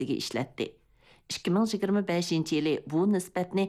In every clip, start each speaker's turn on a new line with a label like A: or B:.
A: ustiga ishlatdi. 2025 yili bu nisbatni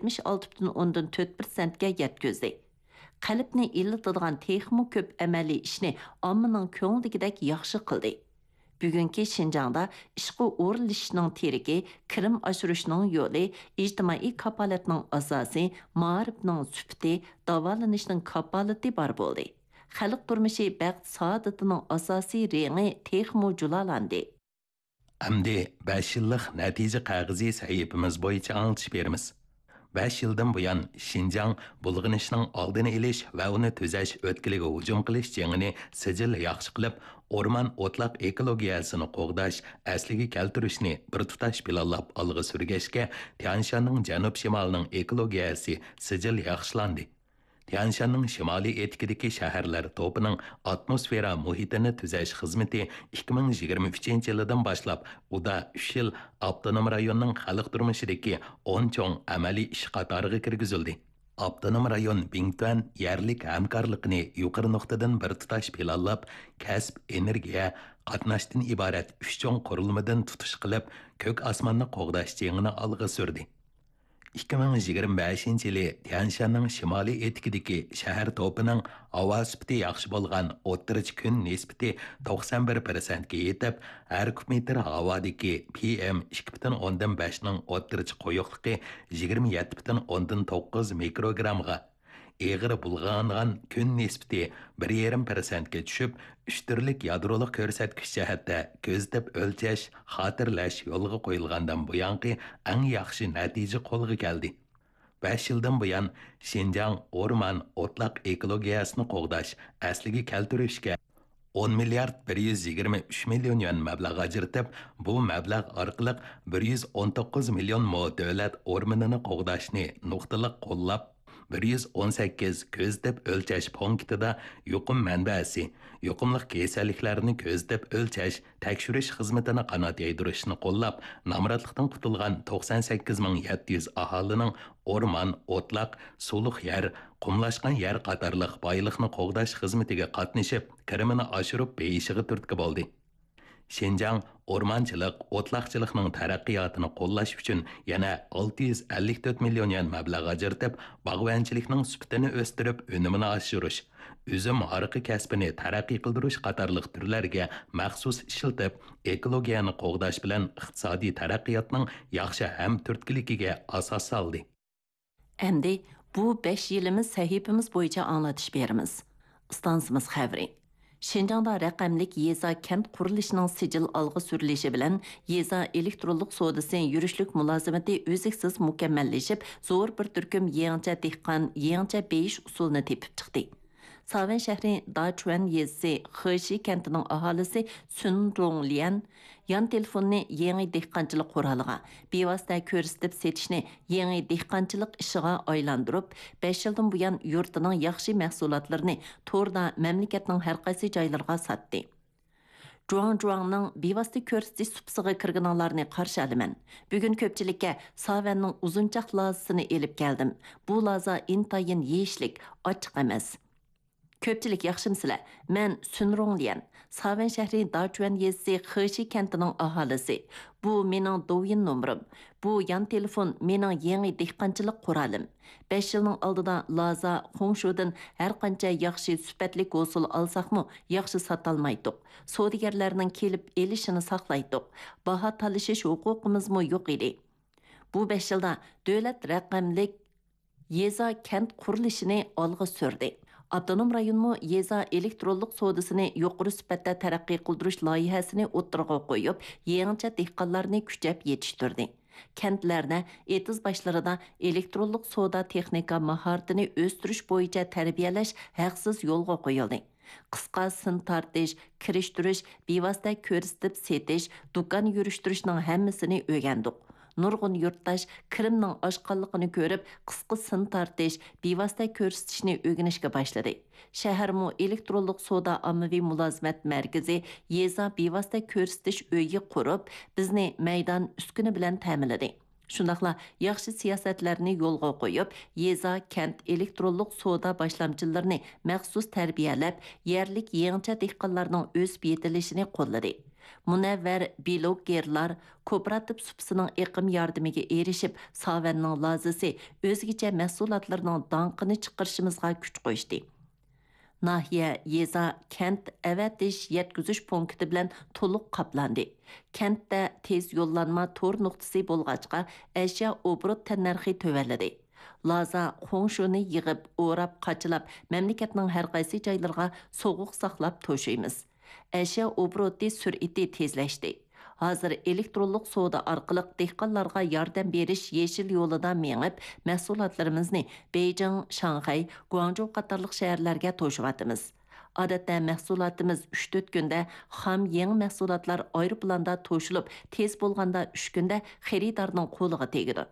A: 76,4%ga yetkazdi. Qalbni illatadigan texmo ko'p amaliy ishni ommaning ko'ngildagidek yaxshi qildi. Bugungi Şinjan'da ishqi o'rilishning terigi, kirim oshirishning yo'li, ijtimoiy kapolatning asosi, ma'rifning sufati, davolanishning kapolati bor bo'ldi. Xalq turmushi baxt saodatining asosiy rengi texmo julalandi.
B: Әмді 5 yıllık netice qağızı sahibimiz boyunca anlatış berimiz. 5 yıldan buyan Şinjan bulğunishning oldini elish va uni tuzash o'tkiliga hujum qilish jangini sijil yaxshi qilib, o'rmon o'tloq ekologiyasini qo'g'dash, asliga keltirishni bir tutash planlab olg'a surgashga Tianshanning janub-shimolining ekologiyasi sijil yaxshilandi. Tianshanning shimoliy etikidagi shaharlar to'pining atmosfera muhitini tuzash xizmati 2023 yildan boshlab uda 3 yil avtonom rayonning xalq turmushidagi 10 cho'ng amaliy ish qatoriga kirgizildi. Avtonom rayon Bingtuan yerlik hamkorlikni yuqori nuqtadan bir tutash planlab, kasb, energiya, qatnashdan iborat 3 cho'ng qurilmadan tutish qilib, ko'k osmonni qo'g'dash jangini olg'a surdi. 2025 yili Tianshanning shimoliy etikidagi shahar to'pining havo sifati yaxshi bo'lgan o'ttirich kun nisbati 91% ga yetib, har kub metr havodagi PM 2,5 ning o'ttirich qo'yiqligi 27,9 mikrogramga, egri bulg'angan kun nisbati 1,5% ga tushib, 3 turlik yadroliq ko'rsatkich jihatda ko'zlab o'lchash, xotirlash yo'lga qo'yilgandan buyangi eng yaxshi natija qo'lga keldi. 5 yildan buyan Şinjan o'rmon o'tloq ekologiyasini qo'g'dash, asliga keltirishga 10 milliard 123 million yuan mablag' ajratib, bu mablag' orqali 119 million mo davlat o'rmonini qo'g'dashni nuqtaliq qo'llab 118 ko'zlab o'lchash punktida yuqum manbasi, yuqumliq kasalliklarni ko'zlab o'lchash, tekshirish xizmatini qanot yaydirishni qo'llab, namratlikdan qutulgan 98,700 aholining o'rmon, o'tloq, suluq yer, qumlashgan yer qatorliq boyliqni qo'g'dash xizmatiga qatnashib, kirimini oshirib beyishiga turtki bo'ldi. Şinjan o'rmonchilik, o'tloqchilikning taraqqiyotini qo'llash uchun yana 654 million yuan mablag' ajratib, bog'bonchilikning sifatini o'stirib, unumini oshirish, üzüm ariqi kasbini taraqqiy qildirish qatorliq turlarga maxsus ishiltib, ekologiyani qo'g'dash bilan iqtisodiy taraqqiyotning yaxshi ham turtkiligiga asos soldi.
A: Endi bu 5 yilimiz sahifamiz bo'yicha anglatish beramiz. Stansimiz xabari. Şinjanda raqamlik yeza kent qurilishining sijil olg'a surilishi bilan yeza elektronlik sodasi yurishlik mulozimati o'ziksiz mukammallashib, zo'r bir turkum yangicha dehqon, yangicha beyish usulini tepib chiqdi. Savan shahri Dachuan yezisi Xeshi kentining aholisi Sun Ronglian yan telefonni yangi dehqonchilik quroliga, bevosita ko'rsatib setishni yangi dehqonchilik ishiga aylantirib, 5 yildan buyon yurtining yaxshi mahsulotlarini to'rda mamlakatning har qaysi joylariga sotdi. Juangning bevosita ko'rsatish supsiga kirganlarni qarshi olaman. Bugun ko'pchilikka Savanning uzunchoq lazasini elib keldim. Bu laza intayin yeyishlik, ochiq emas. Köpçilik yaxşımsizlar. Men Sunronglian, Savan shahri Dachuan yezisi Xeshi kentining aholisi. Bu mening do'yin nomerim. Bu yan telefon mening yangi dehqonchilik qurolim. 5 yilning oldida Laza Xongshudan har qancha yaxshi sifatli hosil olsaqmi, yaxshi sotolmaydik. Savdogarlarning kelib elishini saqlaydik. Baho talashish huquqimizmi yo'q edi. Bu 5 yilda davlat raqamlik yeza kent qurilishini olg'a surdi. Avtonom rayonmu yeza elektronlik sodasini yuqori sifatda taraqqiy qildirish loyihasini o'ttirg'a qo'yib, yangicha dehqonlarni kuchab yetishtirdi. Kentlarda etiz boshlarida elektronlik soda texnika mahoratini o'stirish bo'yicha tarbiyalash haqsiz yo'lga qo'yildi. Qisqa sin tortish, kirishtirish, bevosita ko'rsatib setish, do'kon yurishtirishning hammasini o'rgandik. Nurg'un yurtdosh kirimning oshqonligini ko'rib, qisqa sin tortish, bevosita ko'rsatishni o'rganishga boshladi. Shaharmu elektronlik soda ommaviy mulozimat markazi yeza bevosita ko'rsatish uyi qurib, bizni maydon uskuni bilan ta'minladi. Shundaqla yaxshi siyosatlarni yo'lga qo'yib, yeza kent elektronlik soda boshlamchilarini maxsus tarbiyalab, yerlik yangicha dehqonlarning o'sib yetilishini qo'lladi. Munavvar blogerlar kooperativ supsining iqim yordamiga erishib, Savanning lozisi o'zgacha mahsulotlarning donqini chiqarishimizga kuch qo'shdi. Nahiye, yeza, kent avatish yetkazish punkti bilan to'liq qoplandi. Kentda tez yo'llanma tor nuqtasi bo'lg'achqa ashyo obrot tannarxi tövalladi. Laza qo'ngshuni yig'ib, o'rab, qachilab, mamlakatning har qaysi joylariga sovuq saqlab to'shaymiz. Ashyo obroti sur'ati tezlashdi. Hozir elektronlik savdo orqali dehqonlarga yordam berish yeshil yo'lida mengib, mahsulotlarimizni Beijing, Shanxay, Guangzhou qatorliq shaharlarga to'shyapmiz. Odatda mahsulotimiz 3-4 kunda, xam yangi mahsulotlar aeroplanda to'shilib, tez bo'lganda 3 kunda xaridorning qo'liga tegadi.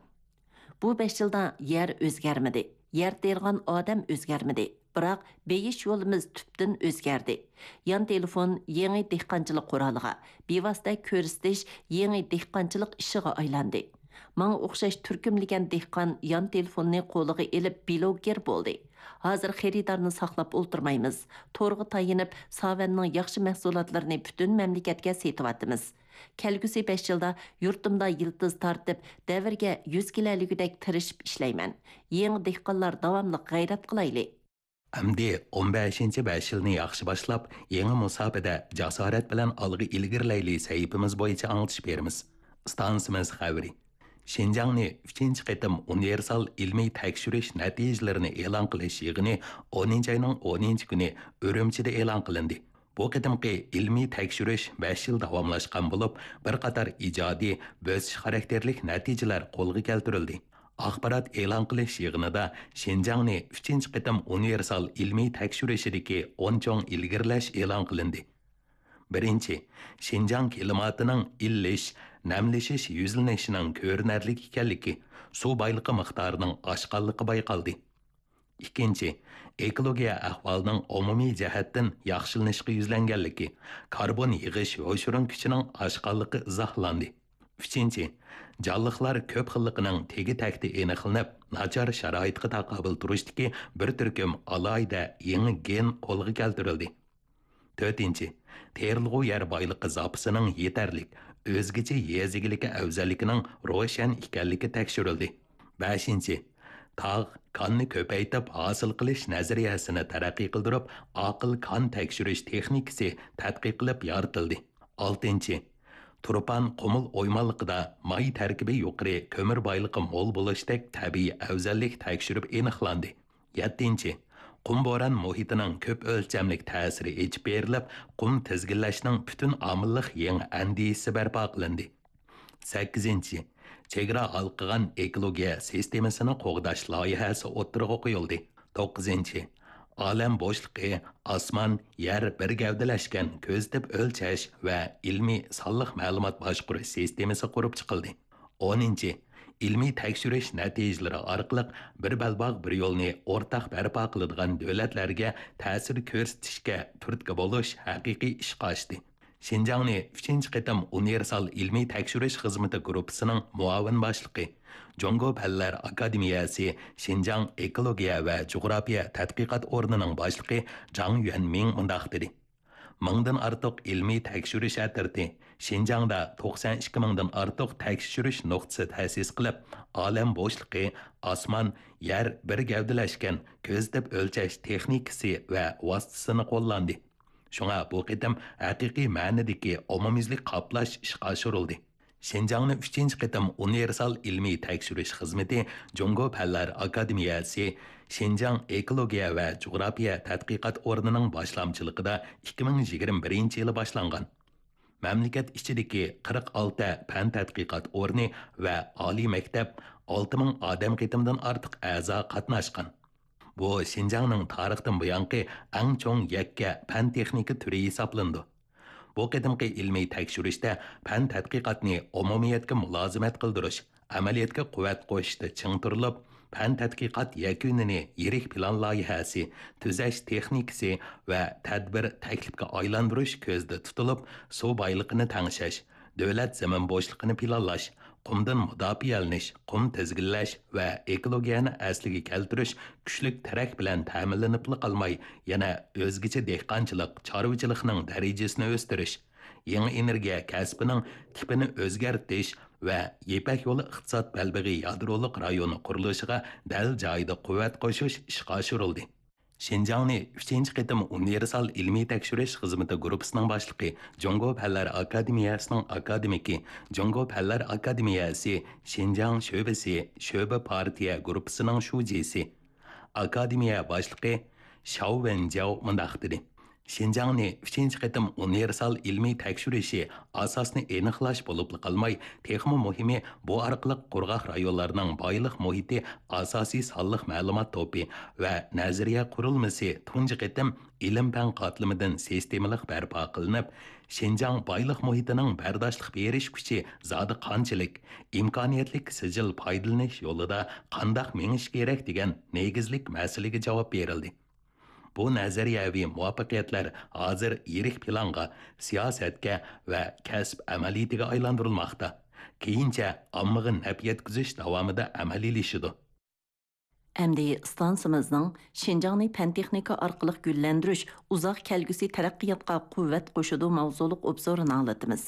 A: Bu 5 yilda yer o'zgarmadi. Yer tergan odam o'zgarmadi. Biroq beyish yo'limiz tubdan o'zgardi. Yan telefon yangi dehqonchilik quroliga, bevosita ko'rsatish yangi dehqonchilik ishiga aylandi. Manga o'xshash turkumlagan dehqon yan telefonni qo'liga elib bloger bo'ldi. Hozir xaridorni saqlab o'ltirmaymiz. To'rga tayinib, Savanning yaxshi mahsulotlarini butun mamlakatga setyapmiz. Kelgusi 5 yilda yurtimda yildiz tortib, davrga 100 kiloligidek tirishib ishlayman. Yangi dehqonlar davomli g'ayrat qilayli.
B: Әмді 15-ci 5 yılını yaxşı başlap, yeni musabada jasorat bilan algı ilgirlayli sahifimiz boyunca anlatış berimiz. Stansimiz xabari. Şinjanni 3-ci qitim universal ilmiy tekshirish natijalarini e'lon qilish yig'ini 10 ayning 10 kuni Urumchida e'lon qilindi. Bu qitimqi ilmiy tekshirish 5 yil davomlashgan bo'lib, bir qator ijodiy, bo'sish xarakterlik natijalar qo'lga keltirildi. Axborot e'lon qilish yig'inida Şinjanni 3-ci qitim universal ilmiy tekshirishidagi 10 cho'ng ilgirlash e'lon qilindi. Birinchi, Şinjan klimatining illish, namlashish yuzlanishining ko'rinarlik ekanligi, suv boyligi miqdorining oshganligi bayqaldi. Ikkinchi, ekologiya ahvolining umumiy jihatdan yaxshilanishga yuzlanganligi, karbon yig'ish yo'shirin kuchining oshganligi izohlandi. Uchinchi, jonliqlar ko'p xilligining tegi takti aniqlanib, nachar sharoitga taqobil turishdagi bir turkum alohida yangi gen qo'lga keltirildi. To'rtinchi, terilg'u yer boyligi zapasining yetarlik, o'zgacha yezigiligi afzalligining ro'shan ekanligi tekshirildi. Beshinchi, tog' qonni ko'paytib hosil qilish nazariyasini taraqqiy qildirib, aql qon tekshirish texnikasi tadqiq qilib yoritildi. Oltinchi, Turpan qumul o'ymonliqida may tarkibi yuqori, ko'mir boyligi mo'l bo'lishdek tabiiy afzallik tekshirib aniqlandi. Yettinchi, qum bo'ron muhitining ko'p o'lchamlik ta'siri echib berilib, qum tizginlashning butun omillik yangi andisi barpo qilindi. 8. Chegara alqigan ekologiya sistemasini qo'g'dash loyihasi o'ttirg'a qo'yildi. 9. Olam bo'shliqi, osmon, yer bir gavdalashgan ko'zitib o'lchash va ilmiy sonliq ma'lumot boshqarish sistemasi qurib chiqildi. 10. Ilmiy tekshirish natijalari orqali bir balbog' bir yo'lni o'rtaq barpo qiladigan davlatlarga ta'sir ko'rsatishga turtki bo'lish haqiqiy ishga oshdi. Şinjanni 3-ci qitim universal ilmiy tekshirish xizmati gruppasining muavin boshlig'i, Jongo Fanlar Akademiyasi Şinjan ekologiya va jug'rofiya tadqiqot o'rnining boshlig'i Zhang Yuanming mundaq dedi. Mingdan ortiq ilmiy tekshirish atirdi. Şinjanda 92 mingdan ortiq tekshirish nuqtasi ta'sis qilib, olam bo'shliqi, osmon, yer bir gavdalashgan ko'zitib o'lchash texnikasi va vositasini qo'llandi. Şuna bu qitim haqiqiy ma'nodagi umumiylik qoplash ishga oshirildi. Şinjanni 3-ci qitim universal ilmiy tekshirish xizmati Jongo Fanlar Akademiyasi Şinjan ekologiya va jug'rofiya tadqiqot o'rnining boshlamchiligida 2021-yili boshlangan. Mamlakat ichidagi 46 fan tadqiqot o'rni va oliy maktab 6000 odam qitimdan ortiq a'zo qatnashgan. Bu Şinjanning tarixdan buyongi eng cho'ng yakka fan texnika turi hisoblandi. Bu qadimgi ilmiy tekshirishda fan tadqiqotni umumiyatga mulozimat qildirish, amaliyotga quvvat qo'shishda ching turilib, fan tadqiqot yakunini yirik plan loyihasi, tuzash texnikasi va tadbir taklifga aylantirish ko'zda tutilib, suv boyligini tangshash, davlat zamin bo'shligini planlash, qumdan mudofialanish, qum tizginlash va ekologiyani asliga keltirish kuchlik tarak bilan ta'minlanib qolmay, yana o'zgacha dehqonchilik, chorvachilikning darajasini o'stirish, yangi energiya kasbining tipini o'zgartirish va Yepak yo'li iqtisod balbig'i yadroliq rayoni qurilishiga dal joyida quvvat qo'shish ishga oshirildi. Şinjanni 3-chi qitim universal ilmiy tekshirish xizmati guruhining boshlig'i, Jongo Fanlar Akademiyasining akademiki, Jongo Fanlar Akademiyasi Şinjan sho'basi, sho'ba partiya guruhining shujisi, akademiya boshlig'i Shao Wenjiao mundaq dedi. Şinjanni 3-chi qitim universal ilmiy tekshirishi asosni aniqlash bo'lib qolmay, texmo muhimi bu orqali qurg'oq rayonlarning boylik muhiti, asosiy sonliq ma'lumot to'pi va nazariya qurilmasi tunji qitim ilm-fan qatlamidan sistemalik barpo qilinib, Şinjan boylik muhitining bardoshlik berish kuchi zodi qanchalik, imkoniyatlik sijil foydalanish yo'lida qandoq menish kerak degan negizlik masalaga javob berildi. Bu nazariyaviy muvaffaqiyatlar hozir yirik planga, siyosatga va kasb amaliyatiga aylantirilmoqda. Keyincha ommaga naf yetkazish davomida amaliylashadi.
A: Әмді станцымызның Şinjanni пән техника арқылық гүлләндіріш, ұзақ кәлгісі тәрәққиятқа қуввәт қошуды мавзулық обзорын аңлатымыз.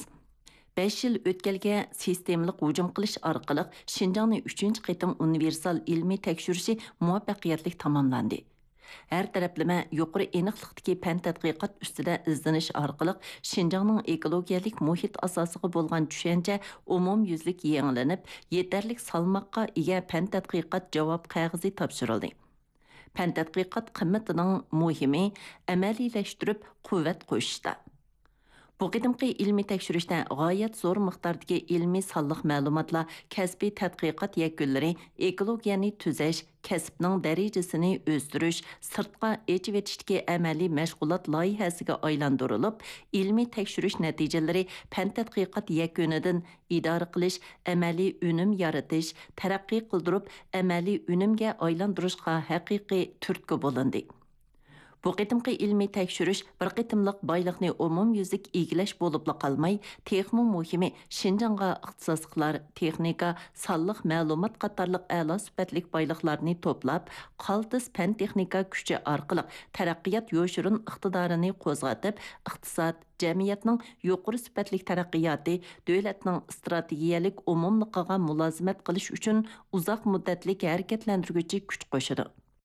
A: 5 yil o'tkalga sistemlik hujum qilish orqali Şinjanni 3-chi qitim universal ilmiy tekshirishi muvaffaqiyatli tamomlandi. Her taraflama yuqori aniqlikdagi fan tadqiqot ustida izlanish orqali Şinjanning ekologiyalik muhit asosiga bo'lgan tushuncha umumyuzlik yangilanib, yetarlik salmoqqa ega fan tadqiqot javob qog'ozi topshirildi. Fan tadqiqot qimmatining muhimi amaliylashtirib quvvat qo'shishda. Bu qidimqi ilmiy tekshirishda g'oyat zo'r miqdordagi ilmiy sonliq ma'lumotlar, kasbiy tadqiqot yakunlari, ekologiyani tuzash, kasbning darajasini o'stirish, sirtqa echib etishdagi amaliy mashg'ulot loyihasiga aylantirilib, ilmiy tekshirish natijalari fan tadqiqot yakunidan idora qilish, amaliy unum yaratish, taraqqiy qildirib, amaliy unumga aylantirishga haqiqiy turtki bo'lindi. Bu qitimqi ilmiy tekshirish bir qitimliq boyliqni umumyuzlik egilash bo'libla qolmay, texmo muhimi Şinjanga ixtisosliklar, texnika, sonliq ma'lumot qatorliq a'lo sifatli boyliqlarni to'plab, qaltis fan texnika kuchi orqali taraqqiyot yo'shirin iqtidorini qo'zg'atib, iqtisod, jamiyatning yuqori sifatli taraqqiyoti, davlatning strategiyalik umumligiga mulozimat qilish uchun uzoq muddatli harakatlantiruvchi kuch qo'shadi.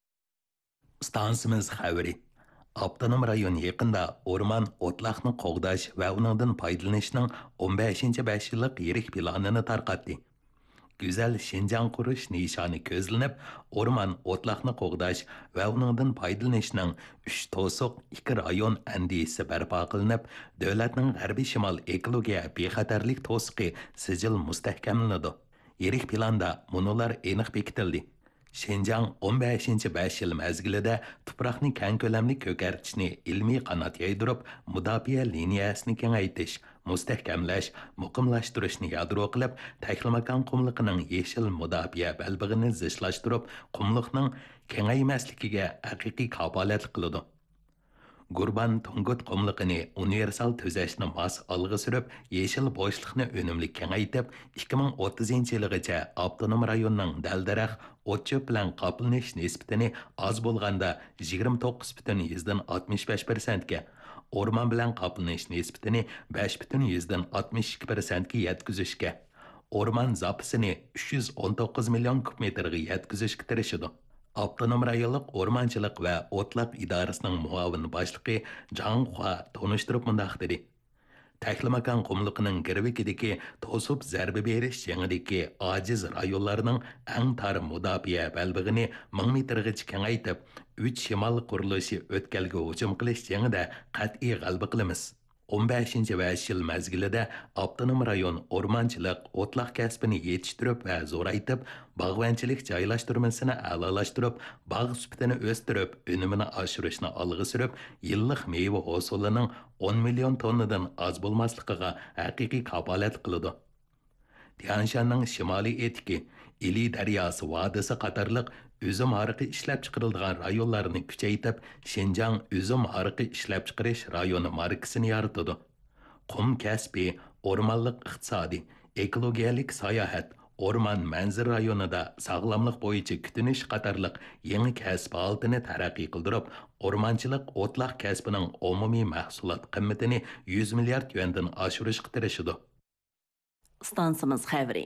B: Stansimiz xabari. Avtonom rayon yaqinda o'rmon o'tloqni qo'g'dash va uningdan foydalanishning 15-5 yillik yirik planini tarqatdi. Go'zal Şinjan qurish nishoni ko'zlanib, o'rmon o'tloqni qo'g'dash va uningdan foydalanishning 3 to'siq 2 rayon andisi barpo qilinib, davlatning g'arbiy shimol ekologiya bexatarlik to'siqi sijil mustahkamlanadi. Yirik planda munolar aniq bekitildi. Şinjan 15-5 yil mezgilida tuproqni keng ko'lamli ko'kartishni ilmiy qanot yaydurib, mudofaa liniyasini kengaytirish, mustahkamlash, muqimlashtirishni yadro qilib, taklamakan qumliqining yeshil mudofaa balbig'ini zichlashtirib, qumliqning kengaymasligiga haqiqiy kafolatlik qiladi. Gurban Tungut qumliqini universal tuzashni mos olg'a surib, yeshil bo'shliqni unumli kengaytib, 2030-yilgacha avtonom rayonning daldarax o'tchi bilan qoplanish nisbatini oz bo'lganda 29,65% ga, o'rmon bilan qoplanish nisbatini 5,62% ga yetkazishga, o'rmon zapisini 319 million kub metrga yetkazishga tirishadi. Avtonom rayonlik o'rmonchilik va o'tloq idorasining muavin boshlig'i Jang Hua tonishtirib mundaq dedi. Taklamakan qumliqining girvikidagi to'sib zarba berish jangidagi ojiz rayonlarning eng tar mudofaa balbig'ini 1000 metrgacha kengaytib, 3 shimol qurilishi o'tkalga hujum qilish jangida qat'iy g'alaba qilamiz. 15-5 yil mezgilida avtonom rayon o'rmonchilik, o'tloq kasbini yetishtirib va zo'raytib, bog'vanchilik joylashtirmasini a'lolashtirib, bog' sifatini o'stirib, unumini oshirishni olg'a surib, yillik meva hosulining 10 million tonnadan oz bo'lmasligiga haqiqiy kafolat qiladi. Tianshanning shimoliy etiki, Ili daryosi vodisi qatorliq üzüm arıqı ishlab chiqariladigan rayonlarni kuchaytirib, Şinjan üzüm arıqı ishlab chiqarish rayoni markasini yaratadi. Qum kasbi, o'rmonlik iqtisodi, ekologiyalik sayohat, o'rmon manzil rayonida sog'lomlik bo'yicha kutinish qatorliq yangi kasb holatini taraqqiy qildirib, o'rmonchilik o'tloq kasbining umumiy mahsulot qiymatini 100 milliard yuandan oshirishga tirishidi.
A: Stansimiz xəvri.